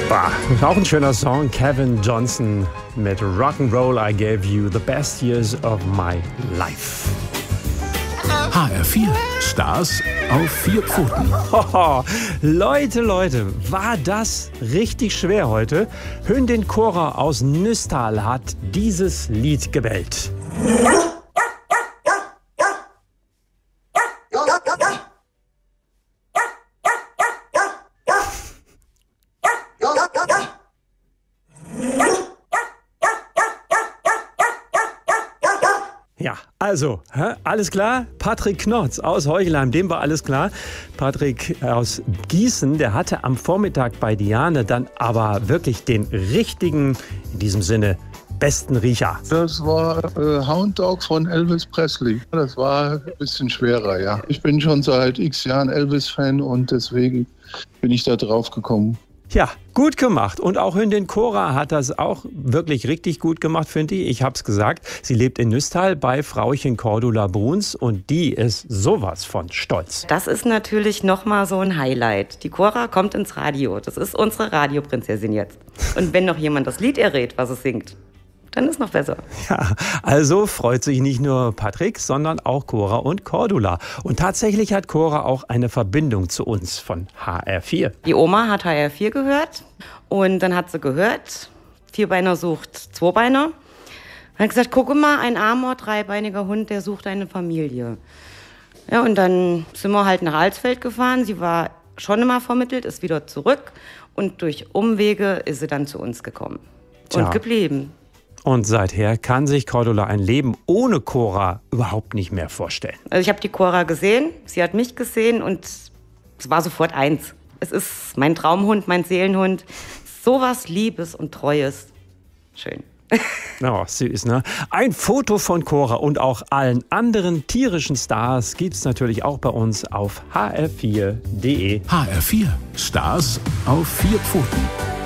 Bah, auch ein schöner Song. Kevin Johnson mit Rock'n'Roll, I gave you the best years of my life. HR4, Stars auf 4 Pfoten. Hoho, Leute, war das richtig schwer heute? Hündin Cora aus Nüstal hat dieses Lied gebellt. Ja, also, alles klar? Patrick Knotz aus Heuchelheim, dem war alles klar. Patrick aus Gießen, der hatte am Vormittag bei Diane dann aber wirklich den richtigen, in diesem Sinne, besten Riecher. Das war Hound Dog von Elvis Presley. Das war ein bisschen schwerer, ja. Ich bin schon seit x Jahren Elvis-Fan und deswegen bin ich da drauf gekommen. Ja, gut gemacht. Und auch Hündin Cora hat das auch wirklich richtig gut gemacht, finde ich. Ich habe es gesagt, sie lebt in Nüstal bei Frauchen Cordula Bruns und die ist sowas von stolz. Das ist natürlich nochmal so ein Highlight. Die Cora kommt ins Radio. Das ist unsere Radioprinzessin jetzt. Und wenn noch jemand das Lied errät, was es singt, dann ist noch besser. Ja, also freut sich nicht nur Patrick, sondern auch Cora und Cordula. Und tatsächlich hat Cora auch eine Verbindung zu uns von HR4. Die Oma hat HR4 gehört und dann hat sie gehört, Vierbeiner sucht Zweibeiner. Hat gesagt, guck mal, ein armer, dreibeiniger Hund, der sucht eine Familie. Ja, und dann sind wir halt nach Alsfeld gefahren. Sie war schon immer vermittelt, ist wieder zurück und durch Umwege ist sie dann zu uns gekommen und geblieben. Und seither kann sich Cordula ein Leben ohne Cora überhaupt nicht mehr vorstellen. Also ich habe die Cora gesehen, sie hat mich gesehen und es war sofort eins. Es ist mein Traumhund, mein Seelenhund. Sowas Liebes und Treues. Schön. Oh, süß, ne? Ein Foto von Cora und auch allen anderen tierischen Stars gibt's natürlich auch bei uns auf hr4.de. HR4, Stars auf 4 Pfoten.